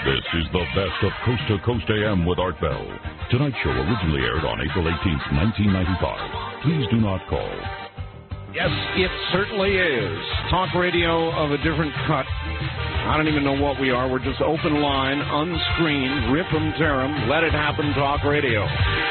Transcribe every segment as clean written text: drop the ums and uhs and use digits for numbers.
This is the best of Coast to Coast AM with Art Bell. Tonight's show originally aired on April 18th, 1995. Please do not call. Yes, it certainly is. Talk radio of a different cut. I don't even know what we are. We're just open line, unscreened, rip 'em, tear 'em, let it happen talk radio.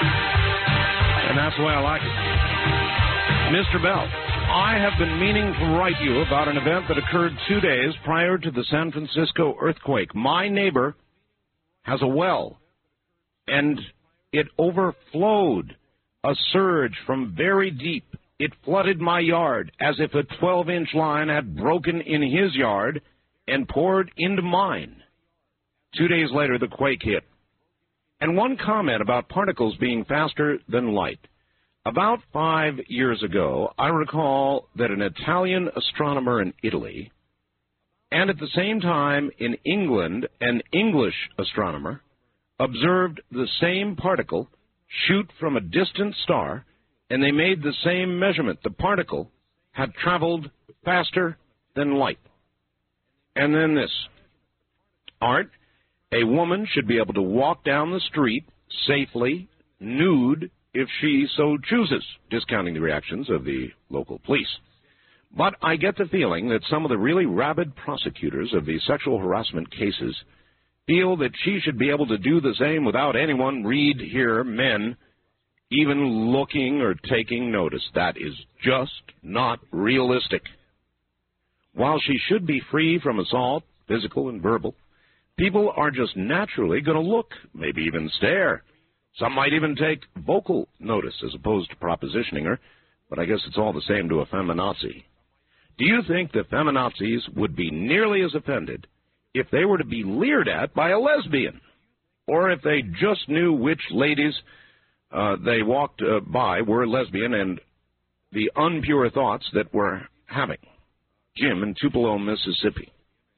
And that's the way I like it. Mr. Bell, I have been meaning to write you about an event that occurred 2 days prior to the San Francisco earthquake. My neighbor has a well, and it overflowed. A surge from very deep. It flooded my yard as if a 12-inch line had broken in his yard and poured into mine. 2 days later, the quake hit. And one comment about particles being faster than light. About 5 years ago, I recall that an Italian astronomer in Italy, and at the same time in England, an English astronomer, observed the same particle shoot from a distant star, and they made the same measurement. The particle had traveled faster than light. And then this. Art, a woman should be able to walk down the street safely, nude, if she so chooses, discounting the reactions of the local police. But I get the feeling that some of the really rabid prosecutors of these sexual harassment cases feel that she should be able to do the same without anyone, read here, men, even looking or taking notice. That is just not realistic. While she should be free from assault, physical and verbal, people are just naturally going to look, maybe even stare. Some might even take vocal notice as opposed to propositioning her, but I guess it's all the same to a feminazi. Do you think the feminazis would be nearly as offended if they were to be leered at by a lesbian, or if they just knew which ladies they walked by were lesbian and the unpure thoughts that we're having? Jim in Tupelo, Mississippi.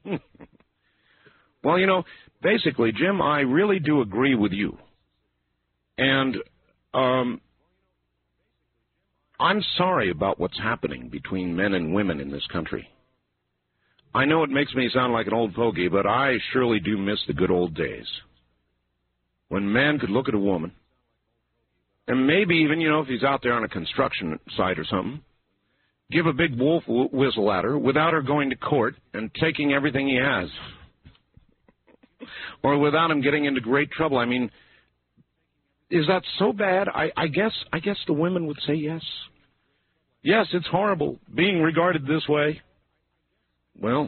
Well, you know, basically, Jim, I really do agree with you. And I'm sorry about what's happening between men and women in this country. I know it makes me sound like an old fogey, but I surely do miss the good old days when a man could look at a woman, and maybe even, you know, if he's out there on a construction site or something, give a big wolf whistle at her without her going to court and taking everything he has, or without him getting into great trouble. I mean, is that so bad? I guess the women would say yes. Yes, it's horrible being regarded this way. Well,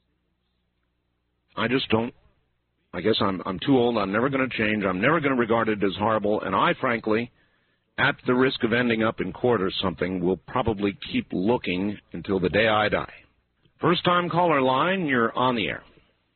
I just don't. I guess I'm too old. I'm never going to change. I'm never going to regard it as horrible. And I, frankly, at the risk of ending up in court or something, will probably keep looking until the day I die. First-time caller line, you're on the air.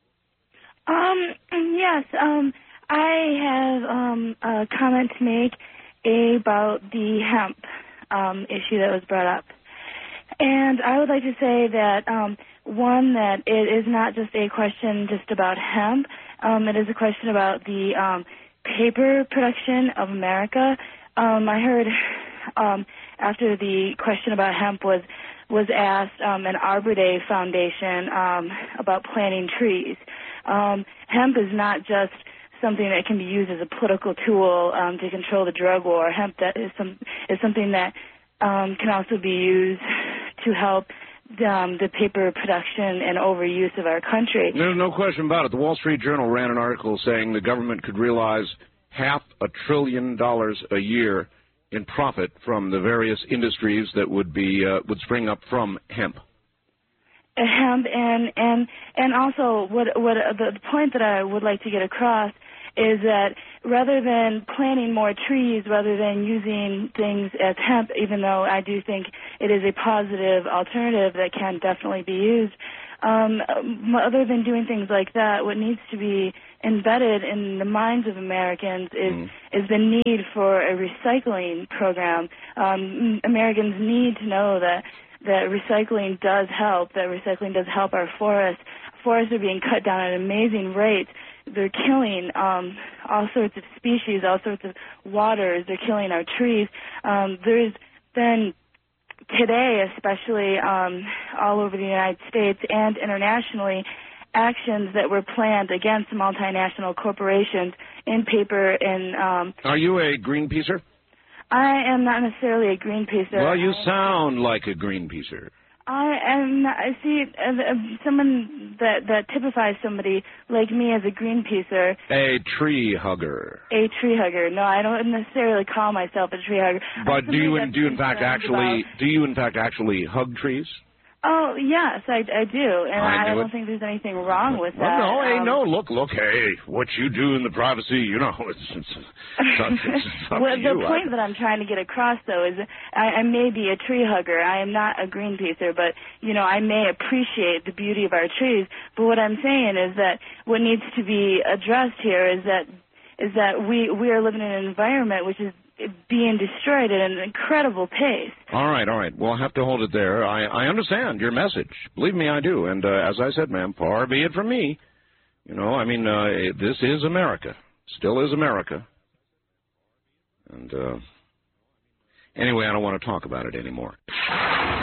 Yes, I have a comment to make about the hemp issue that was brought up. And I would like to say that, one, that it is not just a question just about hemp. It is a question about the paper production of America. I heard after the question about hemp was asked, an Arbor Day Foundation about planting trees. Hemp is not just something that can be used as a political tool to control the drug war. Hemp is something that can also be used to help the paper production and overuse of our country. There's no question about it. The Wall Street Journal ran an article saying the government could realize $500 billion a year in profit from the various industries that would spring up from hemp. Hemp and also what the point that I would like to get across is that rather than planting more trees, rather than using things as hemp, even though I do think it is a positive alternative that can definitely be used, other than doing things like that, what needs to be embedded in the minds of Americans is the need for a recycling program. Americans need to know that recycling does help, our forests. Forests are being cut down at amazing rates. They're killing all sorts of species, all sorts of waters. They're killing our trees. There's been today, especially all over the United States and internationally, actions that were planned against multinational corporations in paper and... Are you a Greenpeacer? I am not necessarily a Greenpeacer. Well, you sound like a Greenpeacer. I am, I see, someone that typifies somebody like me as a Greenpeacer. A tree hugger. A tree hugger. No, I don't necessarily call myself a tree hugger. But do you in fact actually hug trees? Oh, yes, I do, and I don't think there's anything wrong with that. Well, no, look, hey, what you do in the privacy, you know, it's up well, to you. The point that I'm trying to get across, though, is I may be a tree hugger. I am not a Greenpeacer, but, you know, I may appreciate the beauty of our trees, but what I'm saying is that what needs to be addressed here is that we are living in an environment which is being destroyed at an incredible pace. All right. We'll have to hold it there. I understand your message. Believe me, I do. And as I said, ma'am, far be it from me. You know, I mean, this is America. Still is America. And anyway, I don't want to talk about it anymore.